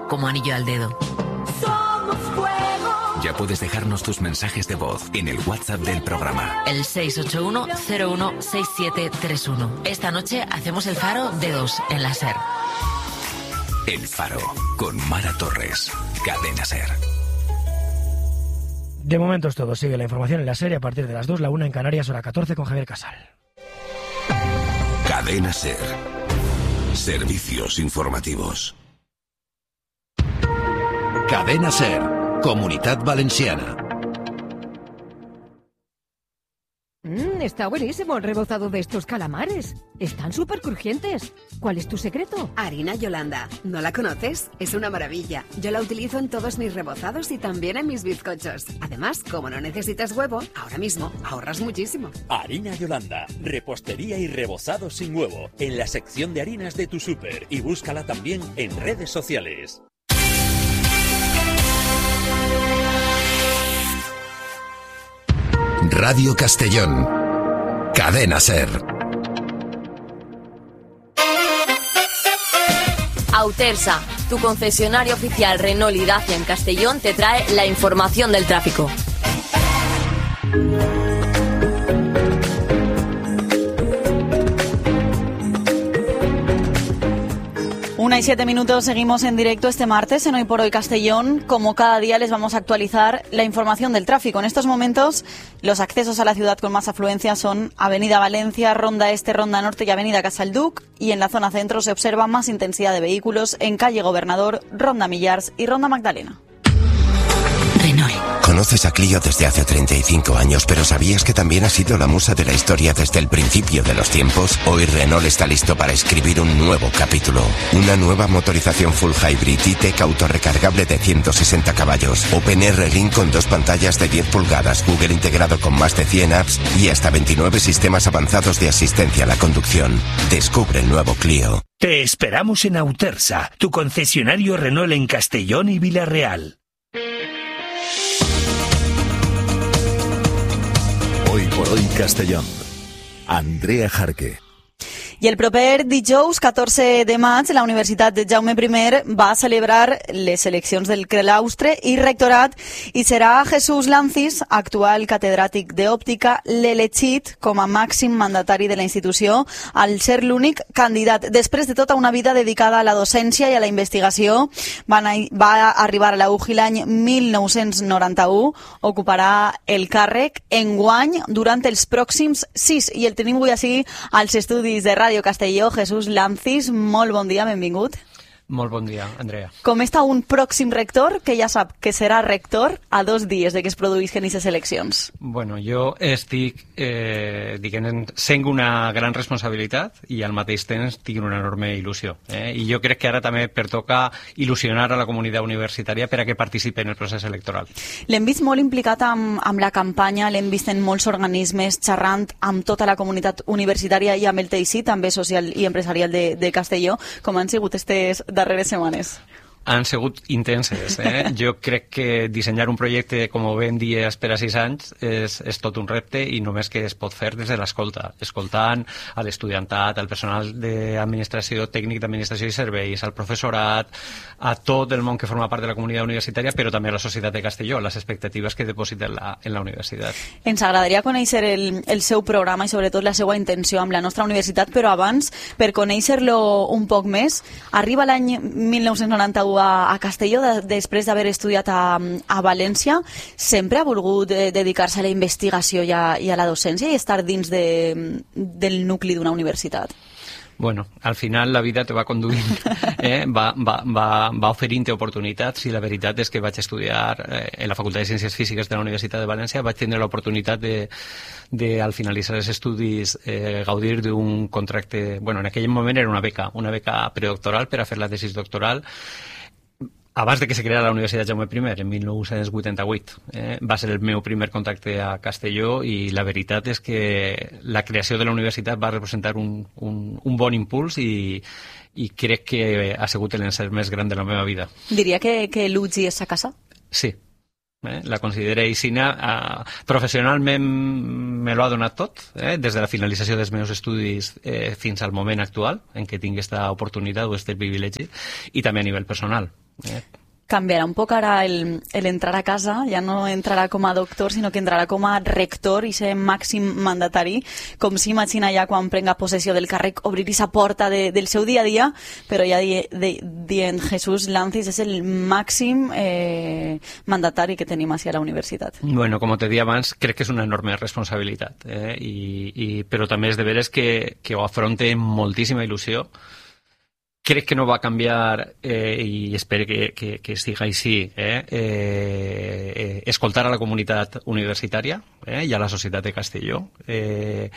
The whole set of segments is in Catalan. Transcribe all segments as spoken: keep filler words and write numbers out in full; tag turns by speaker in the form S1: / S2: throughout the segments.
S1: como anillo al dedo.
S2: Somos fuego.
S3: Ya puedes dejarnos tus mensajes de voz en el WhatsApp del programa.
S1: El seis ocho uno cero uno seis siete tres uno. Esta noche hacemos el faro de dos en la SER.
S3: El Faro, con Mara Torres. Cadena SER.
S4: De momento es todo. Sigue la información en la serie a partir de las dos, la una en Canarias, hora catorce, con Javier Casal.
S5: Cadena SER. Servicios informativos.
S6: Cadena SER. Comunitat Valenciana.
S7: Mmm, está buenísimo el rebozado de estos calamares. Están súper crujientes. ¿Cuál es tu secreto?
S8: Harina Yolanda. ¿No la conoces? Es una maravilla. Yo la utilizo en todos mis rebozados y también en mis bizcochos. Además, como no necesitas huevo, ahora mismo ahorras muchísimo.
S9: Harina Yolanda. Repostería y rebozado sin huevo. En la sección de harinas de tu súper. Y búscala también en redes sociales.
S6: Radio Castellón. Cadena SER.
S10: Autersa, tu concesionario oficial Renault y Dacia en Castellón, te trae la información del tráfico.
S11: Una y siete minutos, seguimos en directo este martes en Hoy por Hoy Castellón. Como cada día les vamos a actualizar la información del tráfico. En estos momentos los accesos a la ciudad con más afluencia son Avenida Valencia, Ronda Este, Ronda Norte y Avenida Casalduc. Y en la zona centro se observa más intensidad de vehículos en Calle Gobernador, Ronda Millars y Ronda Magdalena.
S1: Renault.
S12: Conoces a Clio desde hace treinta y cinco años, pero ¿sabías que también ha sido la musa de la historia desde el principio de los tiempos? Hoy Renault está listo para escribir un nuevo capítulo. Una nueva motorización full hybrid E-Tech autorrecargable de ciento sesenta caballos, OpenR Ring con dos pantallas de diez pulgadas, Google integrado con más de cien apps y hasta veintinueve sistemas avanzados de asistencia a la conducción. Descubre el nuevo Clio.
S13: Te esperamos en Autersa, tu concesionario Renault en Castellón y Villarreal.
S6: Hoy por Hoy Castellón. Andrea Jarque.
S11: I el proper dijous, catorze de maig, la Universitat de Jaume I va a celebrar les eleccions del claustre i rectorat i serà Jesús Lancis, actual catedràtic d'òptica, l'elegit com a màxim mandatari de la institució al ser l'únic candidat. Després de tota una vida dedicada a la docència i a la investigació, va, va arribar a la U J I l'any mil nou-cents noranta-u, ocuparà el càrrec enguany durant els pròxims sis, i el tenim avui així als estudis de Ràdio Castelló. Jesús Lancis, molt bon dia, benvingut.
S14: Molt bon dia, Andrea.
S11: Com està un pròxim rector que ja sap que serà rector a dos dies de que es produïsquen aquestes eleccions?
S14: Bueno, jo estic, eh, diguem, sent una gran responsabilitat i al mateix temps tinc una enorme il·lusió. Eh? I jo crec que ara també pertoca il·lusionar a la comunitat universitària per a que participi en el procés electoral.
S11: L'hem vist molt implicat amb, amb la campanya, l'hem vist en molts organismes xerrant amb tota la comunitat universitària i amb el teixit també social i empresarial de, de Castelló. Com han sigut aquestes darreres setmanes?
S14: Han sigut intenses. Eh? Jo crec que dissenyar un projecte, com ben dies, per a sis anys és, és tot un repte i només que es pot fer des de l'escolta, escoltant a l'estudiantat, al personal d'administració, tècnic d'administració i serveis, al professorat, a tot el món que forma part de la comunitat universitària, però també a la societat de Castelló, les expectatives que deposita en la, en la universitat.
S11: Ens agradaria conèixer el, el seu programa i sobretot la seva intenció amb la nostra universitat, però abans, per conèixer-lo un poc més, arriba l'any mil nou-cents noranta-u a, a Castelló de, després d'haver estudiat a, a València. Sempre ha volgut eh, dedicar-se a la investigació i a, i a la docència i estar dins de, del nucli d'una universitat?
S14: Bueno, al final la vida te va conduint, eh? va, va, va, va oferint-te oportunitats i la veritat és que vaig estudiar eh, en la Facultat de Ciències Físiques de la Universitat de València, vaig tindre l'oportunitat de, de, al finalitzar els estudis, eh, gaudir d'un contracte, bueno, en aquell moment era una beca, una beca predoctoral per a fer la tesis doctoral, abans de que se creara la Universitat Jaume I, en mil nou-cents vuitanta-vuit. Eh? Va ser el meu primer contacte a Castelló i la veritat és que la creació de la universitat va representar un, un, un bon impuls i, i crec que ha sigut l'encert més gran de la meva vida.
S11: Diria que, que l'U G I és a casa?
S14: Sí. Eh? La considero aixina. Eh, professionalment me l'ha donat tot, eh? des de la finalització dels meus estudis eh, fins al moment actual en què tinc aquesta oportunitat o aquest privilegi, i també a nivell personal. Eh?
S11: Canviarà un poc ara el, el entrar a casa, ja no entrarà com a doctor, sinó que entrarà com a rector i ser màxim mandatari, com s'imagina ja quan prenga possessió del càrrec, obrir aquesta porta de, del seu dia a dia, però ja di, de, dient Jesús Lancis és el màxim eh, mandatari que tenim així a la universitat.
S14: Bueno, com te deia abans, crec que és una enorme responsabilitat, eh? I, i, però també és de veres que, que ho afronte amb moltíssima il·lusió. Crec que no va canviar, eh, i espero que, que, que siga així, eh, eh, eh, escoltar a la comunitat universitària eh, i a la societat de Castelló. Eh,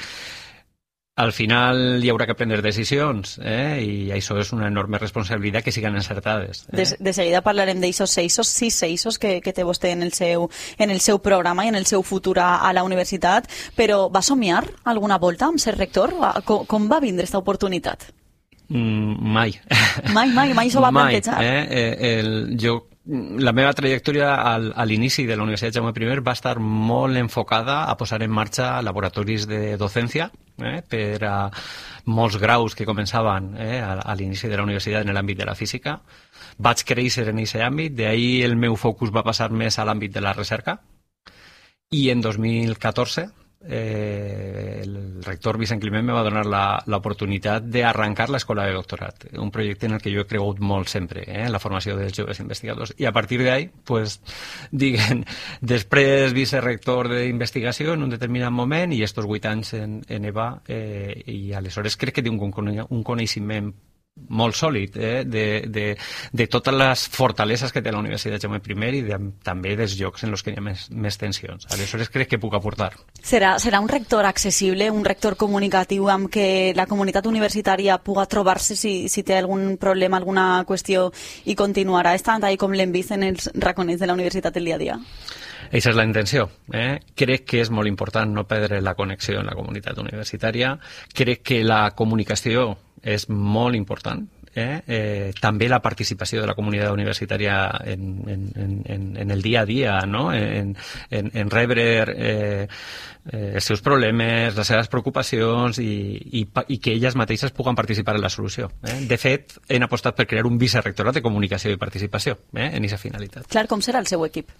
S14: al final hi haurà que prendre decisions eh, i això és una enorme responsabilitat que siguen encertades. Eh.
S11: De, de seguida parlarem d'aixos seixos, sis seixos que, que té vostè en el, seu, en el seu programa i en el seu futur a, a la universitat, però va somiar alguna volta amb ser rector? Com, com va vindre aquesta oportunitat?
S14: Mm, mai.
S11: Mai, mai, mai s'ho va
S14: mai,
S11: plantejar.
S14: Eh? El, jo, la meva trajectòria al, a l'inici de la Universitat Jaume I va estar molt enfocada a posar en marxa laboratoris de docència eh? per a molts graus que començaven eh? a, a l'inici de la universitat en l'àmbit de la física. Vaig créixer en aquest àmbit, d'ahir el meu focus va passar més a l'àmbit de la recerca i en dos mil catorze Eh, el rector Vicent Climent me va donar l'oportunitat d'arrencar l'escola de doctorat, un projecte en el que jo he cregut molt sempre, eh, la formació dels joves investigadors, i a partir d'ahí, pues, diguen, després vicerector d'investigació en un determinat moment i estos vuit anys en, en E V A eh, i aleshores crec que té un, un coneixement molt sòlid eh, de, de, de totes les fortaleses que té la Universitat Jaume I i de, també dels llocs en els que hi ha més, més tensions. Aleshores crec que puc aportar.
S11: Serà, serà un rector accessible, un rector comunicatiu amb què la comunitat universitària puga trobar-se si, si té algun problema, alguna qüestió i continuarà estant ahí com l'hem vist en els raconets de la universitat el dia a dia?
S14: Aquesta és la intenció. Eh? Crec que és molt important no perdre la connexió en la comunitat universitària. Crec que la comunicació és molt important. Eh? Eh, també la participació de la comunitat universitària en, en, en, en el dia a dia, no? en, en, en rebre eh, eh, els seus problemes, les seves preocupacions i, i, i que elles mateixes puguen participar en la solució. Eh? De fet, hem apostat per crear un vicerectorat de comunicació i participació eh? en aquesta finalitat.
S11: Clar, com serà el seu equip?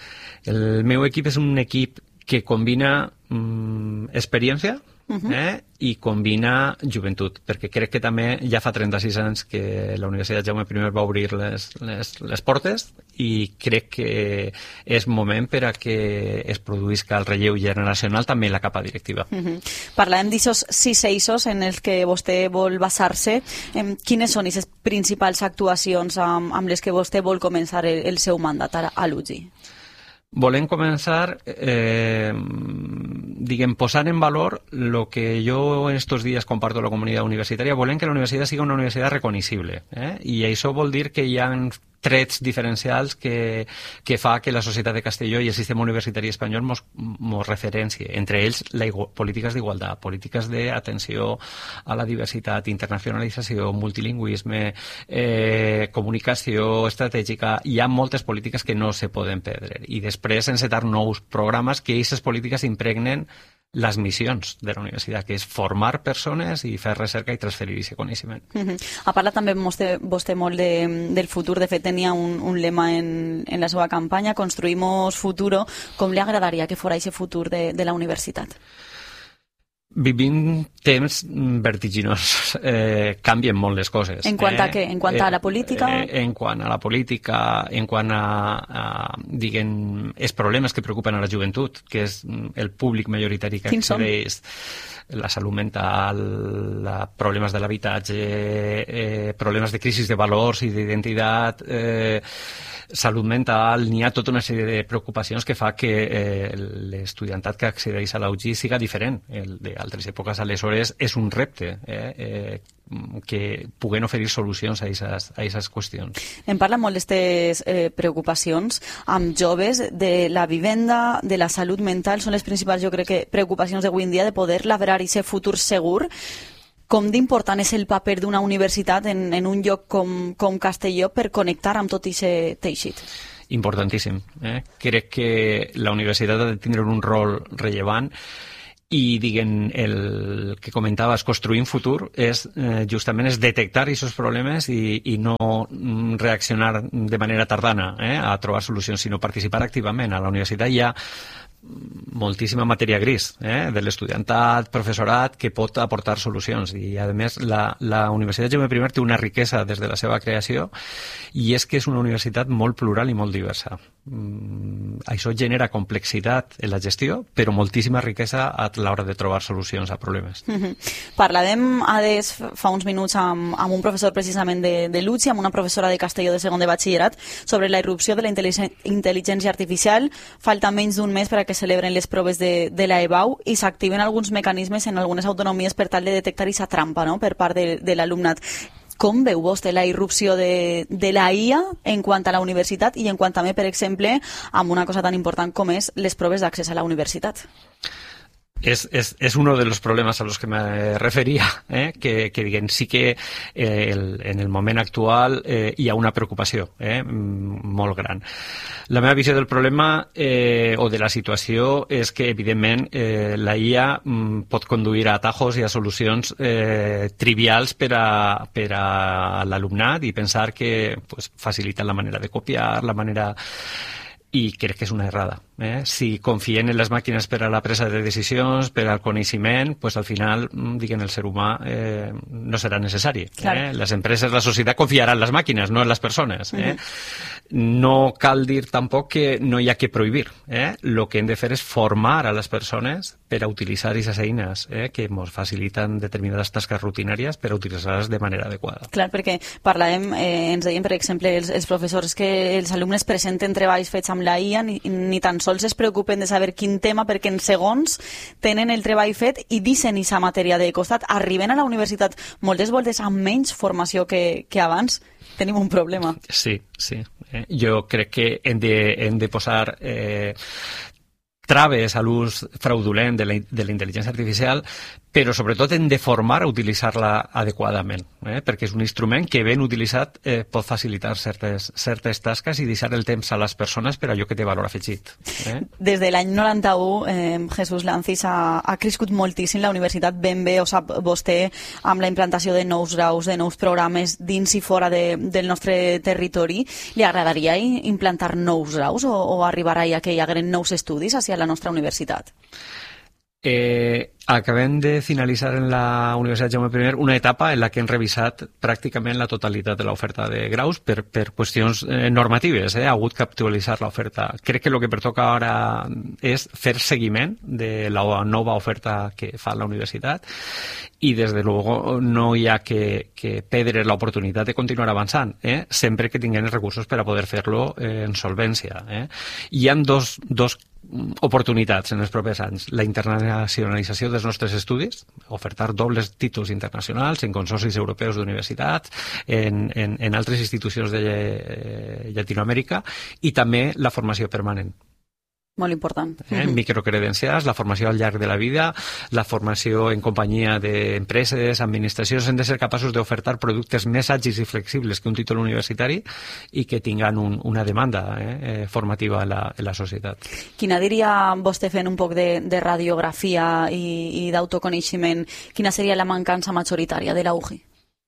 S14: El meu equip és un equip que combina mm, experiència Uh-huh. eh? i combina joventut, perquè crec que també ja fa trenta-sis anys que la Universitat Jaume I va obrir les, les, les portes i crec que és moment per a que es produïsca el relleu generacional també en la capa directiva.
S11: Uh-huh. Parlàvem d'aixòs sis eixos en els que vostè vol basar-se. Quines són les principals actuacions amb, amb les que vostè vol començar el, el seu mandat a, a l'U G I?
S14: Volem començar eh, diguem, posant en valor el que jo en estos dies comparto a la comunitat universitària. Volem que la universitat sigui una universitat reconeixible eh? I això vol dir que hi ha trets diferencials que, que fa que la societat de Castelló i el sistema universitari espanyol mos, mos referencie. Entre ells, la igual, polítiques d'igualtat, polítiques d'atenció a la diversitat, internacionalització, multilingüisme, eh, comunicació estratègica. Hi ha moltes polítiques que no se poden perdre. I després encetar nous programes que aquestes polítiques impregnen les missions de la universitat, que és formar persones i fer recerca i transferir aquest coneixement.
S11: Uh-huh. Ha parlat també vostè, vostè molt de, del futur. De fet, tenia un, un lema en, en la seva campanya, Construïmos futuro. Com li agradaria que fos aquest futur de, de la universitat?
S14: Vivim temps vertiginosos, eh, canvien molt les coses.
S11: En quant a
S14: eh?
S11: què? En quant a la política?
S14: Eh, en quant a la política, en quant a, a diguem, els problemes que preocupen a la joventut, que és el públic majoritari que accedeix, la salut mental, la, problemes de l'habitatge, eh, problemes de crisi de valors i d'identitat, eh, salut mental, n'hi ha tota una sèrie de preocupacions que fa que eh, l'estudiantat que accedeix a la U G I siga diferent el d'altres èpoques. Aleshores, és un repte eh, eh, que puguen oferir solucions a aquestes qüestions.
S11: Em parla molt d'aquestes eh, preocupacions amb joves, de la vivenda, de la salut mental, són les principals, jo crec que, preocupacions d'avui en dia, de poder labrar aquest futur segur. Com d'important és el paper d'una universitat en, en un lloc com, com Castelló per connectar amb tot aquest teixit?
S14: Importantíssim. Eh? Crec que la universitat ha de tindre un rol rellevant i, diguen, el que comentaves, construir un futur, és eh, justament és detectar aquests problemes i, i no reaccionar de manera tardana eh, a trobar solucions, sinó participar activament. A la universitat hi ha moltíssima matèria gris eh, de l'estudiantat, professorat, que pot aportar solucions. I, a més, la, la Universitat Jaume I té una riquesa des de la seva creació i és que és una universitat molt plural i molt diversa. Mm, això genera complexitat en la gestió, però moltíssima riquesa a l'hora de trobar solucions a problemes.
S11: Mm-hmm. Parlàvem Ades fa uns minuts amb, amb un professor precisament de, de Lutx i amb una professora de Castelló de segon de batxillerat sobre la irrupció de la intel·ligència artificial. Falta menys d'un mes per a que celebren les proves de, de la E B A U i s'activen alguns mecanismes en algunes autonomies per tal de detectar aquesta trampa, no?, per part de, de l'alumnat. Com veu vostè la irrupció de, de la I A en quant a la universitat i en quant també, per exemple, amb una cosa tan important com és les proves d'accés a la universitat?
S14: Es, es, es uno de los problemas a los que me refería, eh? que, que diguen, sí que eh, el, en el moment actual eh, hi ha una preocupació eh? molt gran. La meva visió del problema eh, o de la situació és que, evidentment, eh, la I A mm, pot conduir a atajos i a solucions eh, trivials per a, per a l'alumnat i pensar que pues, faciliten la manera de copiar, la manera... i crec que és una errada. Eh? Si confien en les màquines per a la presa de decisions, per al coneixement, pues al final, diguen, el ser humà eh, no serà necessari. Eh? Les empreses, la societat confiarà en les màquines, no en les persones. Eh? Mm-hmm. No cal dir tampoc que no hi ha que prohibir. Eh? Lo que hem de fer és formar a les persones per a utilitzar aquestes eines eh? que ens faciliten determinades tasques rutinàries per a utilitzar-les de manera adequada.
S11: Clar, perquè parlàvem, eh, ens deien, per exemple, els, els professors que els alumnes presenten treballs fets amb la I A ni, ni tan sols es preocupen de saber quin tema, perquè en segons tenen el treball fet i deixen aquesta matèria de costat. Arriben a la universitat moltes voltes amb menys formació que, que abans. Tenim un problema.
S14: Sí, sí. Eh, jo crec que hem de, hem de posar eh, traves a l'ús fraudulent de la, de la intel·ligència artificial, però sobretot hem de formar a utilitzar-la adequadament, eh? perquè és un instrument que ben utilitzat eh, pot facilitar certes, certes tasques i deixar el temps a les persones per allò que té valor afegit. Eh?
S11: Des de l'any noranta-u, eh, Jesús Lancis, ha, ha crescut moltíssim la universitat, ben bé ho sap vostè, amb la implantació de nous graus, de nous programes dins i fora de, del nostre territori. Li agradaria implantar nous graus o, o arribar a que hi hagueren nous estudis hacia la nostra universitat?
S14: Eh, acabem de finalitzar en la Universitat Jaume I una etapa en la que hem revisat pràcticament la totalitat de l'oferta de graus per, per qüestions eh, normatives. Eh? Ha hagut que actualitzar l'oferta. Crec que el que pertoca ara és fer seguiment de la nova oferta que fa la universitat i, des de luego, no hi ha que, que perdre l'oportunitat de continuar avançant, eh? sempre que tinguem els recursos per a poder fer-lo eh, en solvència. Eh? Hi ha dos, dos oportunitats en els propers anys. La internacionalització dels nostres estudis, ofertar dobles títols internacionals en consorcis europeus d'universitats, en, en, en altres institucions de Llatinoamèrica, i també la formació permanent.
S11: Molt important.
S14: Eh? Microcredencials, la formació al llarg de la vida, la formació en companyia d'empreses, administracions, hem de ser capaços d'ofertar productes més àgils i flexibles que un títol universitari i que tinguin un, una demanda eh, formativa en la, en la societat.
S11: Quina diria vostè, fent un poc de, de radiografia i, i d'autoconeixement, quina seria la mancança majoritària de la U J I?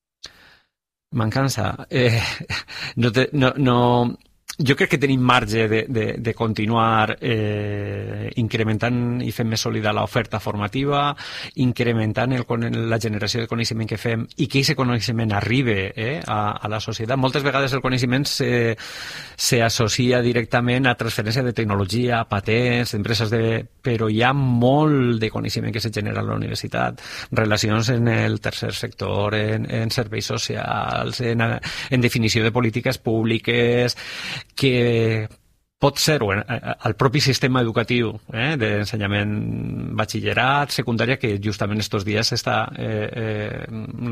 S14: Mancança? Eh, no, te, no, no Jo crec que tenim marge de, de, de continuar eh, incrementant i fent més sòlida l'oferta formativa, incrementant el, la generació de coneixement que fem i que aquest coneixement arribi eh, a, a la societat. Moltes vegades el coneixement s'associa directament a transferència de tecnologia, a patents, empreses de... però hi ha molt de coneixement que se genera a la universitat, relacions en el tercer sector, en, en serveis socials, en, en definició de polítiques públiques, que pot ser el propi sistema educatiu eh, d'ensenyament batxillerat, secundària, que justament estos dies està eh, eh,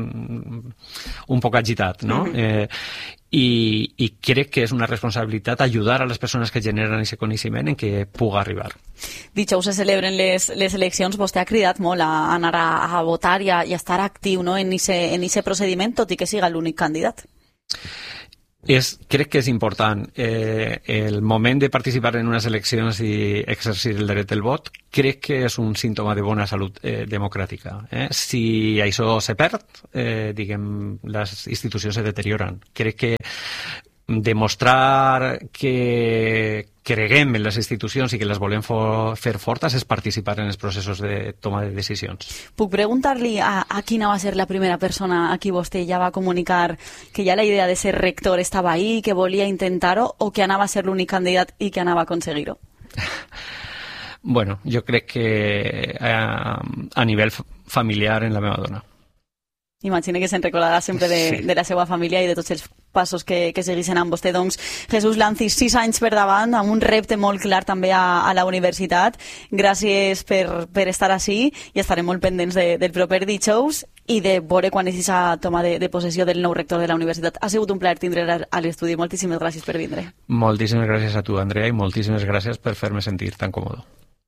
S14: un poc agitat, no? Eh, i, i crec que és una responsabilitat ajudar a les persones que generen aquest coneixement en què pugui arribar.
S11: Dijous se celebren les, les eleccions, vostè ha cridat molt a anar a, a votar i a, i a estar actiu, no, en aquest procediment, tot i que siga l'únic candidat.
S14: És, crec que és important eh, el moment de participar en unes eleccions i exercir el dret del vot. Crec que és un símptoma de bona salut eh, democràtica. Eh? Si això se perd, eh, diguem, les institucions se deterioren. Crec que demostrar que creguem en les institucions i que les volem fo- fer fortes és participar en els processos de toma de decisions.
S11: Puc preguntar-li a, a quina va ser la primera persona a qui vostè ja va comunicar que ja la idea de ser rector estava ahí, que volia intentar-ho, o que anava a ser l'únic candidat i que anava a aconseguir-ho?
S14: Bueno, jo crec que eh, a nivell familiar en la meva dona.
S11: Imagina que se'n recordarà sempre de, sí. de la seva família i de tots els passos que, que seguissin amb vostè. Doncs, Jesús Lancis, sis anys per davant, amb un repte molt clar també a, a la universitat. Gràcies per, per estar així i estarem molt pendents de, del proper dijous i de veure quan és aquesta toma de, de possessió del nou rector de la universitat. Ha sigut un plaer tindre a l'estudi. Moltíssimes gràcies per vindre.
S14: Moltíssimes gràcies a tu, Andrea, i moltíssimes gràcies per fer-me sentir tan còmode.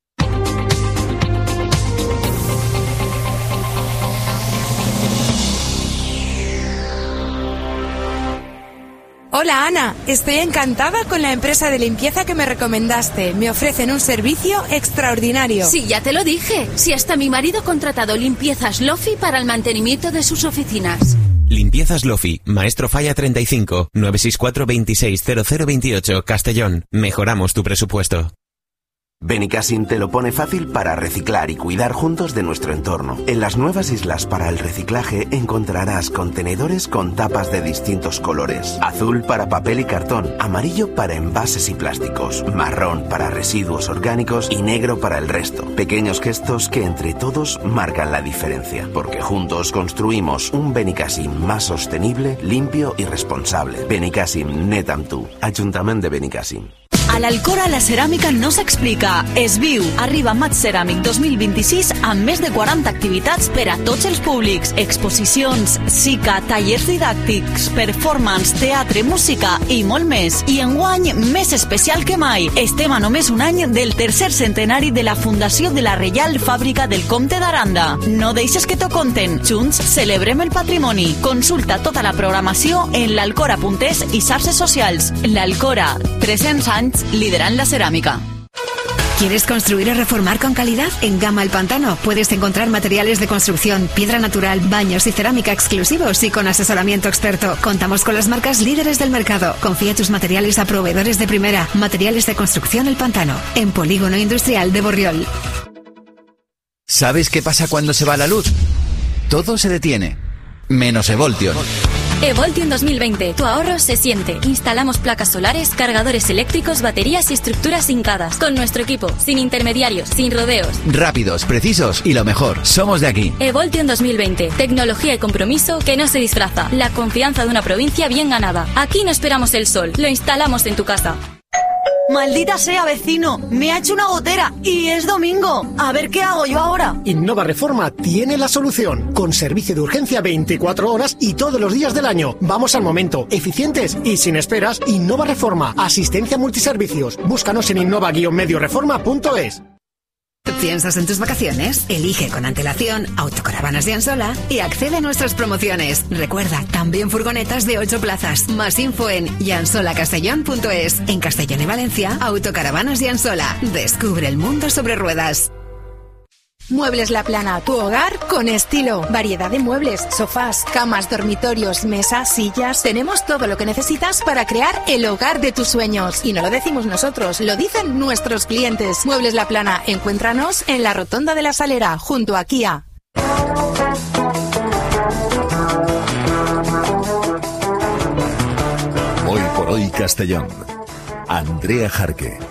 S5: Hola Ana, estoy encantada con la empresa de limpieza que me recomendaste. Me ofrecen un servicio extraordinario.
S15: Sí, ya te lo dije. Si hasta mi marido ha contratado Limpiezas Lofi para el mantenimiento de sus oficinas.
S16: Limpiezas Lofi, Maestro Falla treinta y cinco, nueve seis cuatro, veintiséis, cero cero veintiocho, Castellón. Mejoramos tu presupuesto.
S17: Benicassim te lo pone fácil para reciclar y cuidar juntos de nuestro entorno. En las nuevas islas para el reciclaje encontrarás contenedores con tapas de distintos colores. Azul para papel y cartón, amarillo para envases y plásticos, marrón para residuos orgánicos y negro para el resto. Pequeños gestos que entre todos marcan la diferencia, porque juntos construimos un Benicassim más sostenible, limpio y responsable. Benicassim, net amb tu. Ajuntament de Benicassim.
S18: A l'Alcora la ceràmica no s'explica, es viu. Arriba Maig Ceràmic dos mil vint-i-sis amb més de quaranta activitats per a tots els públics. Exposicions, cica, tallers didàctics, performance, teatre, música i molt més. I enguany, més especial que mai. Estem a només un any del tercer centenari de la fundació de la Reial Fàbrica del Comte d'Aranda. No deixes que t'ho conten. Junts celebrem el patrimoni. Consulta tota la programació en l'alcora punt es i xarxes socials. L'Alcora, tres-cents anys liderant la cerámica.
S19: ¿Quieres construir o reformar con calidad? En Gama El Pantano puedes encontrar materiales de construcción, piedra natural, baños y cerámica exclusivos y con asesoramiento experto. Contamos con las marcas líderes del mercado. Confía tus materiales a proveedores de primera. Materiales de construcción El Pantano, en Polígono Industrial de Borriol.
S20: ¿Sabes qué pasa cuando se va la luz? Todo se detiene, menos Evoltion.
S21: Evoltion dos mil veinte. Tu ahorro se siente. Instalamos placas solares, cargadores eléctricos, baterías y estructuras hincadas. Con nuestro equipo, sin intermediarios, sin rodeos.
S20: Rápidos, precisos y lo mejor, somos de aquí.
S21: Evoltion dos mil veinte. Tecnología y compromiso que no se disfraza. La confianza de una provincia bien ganada. Aquí no esperamos el sol, lo instalamos en tu casa.
S18: Maldita sea, vecino, me ha hecho una gotera y es domingo. A ver qué hago yo ahora.
S22: Innova Reforma tiene la solución, con servicio de urgencia veinticuatro horas y todos los días del año. Vamos al momento, eficientes y sin esperas. Innova Reforma, asistencia multiservicios. Búscanos en innova guion medio reforma punto es.
S8: ¿Piensas en tus vacaciones? Elige con antelación Autocaravanas Llansola y accede a nuestras promociones. Recuerda, también furgonetas de ocho plazas. Más info en llansola castellón punto es. En Castellón y Valencia, Autocaravanas Llansola. Descubre el mundo sobre ruedas.
S5: Muebles La Plana, tu hogar con estilo. Variedad de muebles, sofás, camas, dormitorios, mesas, sillas. Tenemos todo lo que necesitas para crear el hogar de tus sueños. Y no lo decimos nosotros, lo dicen nuestros clientes. Muebles La Plana, encuéntranos en la Rotonda de la Salera, junto a Kia.
S6: Hoy por hoy Castellón. Andrea Jarque.